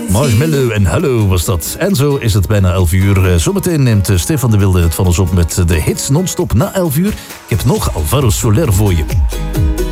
Marshmallow en Hallo was dat. En zo is het bijna 11 uur. Zometeen neemt Stefan de Wilde het van ons op met de hits non-stop na 11 uur. Ik heb nog Alvaro Soler voor je.